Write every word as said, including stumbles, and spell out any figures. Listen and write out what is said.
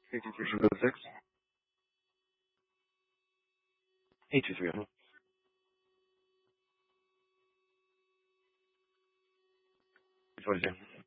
fifty-three oh six. eight two three oh. forty-two.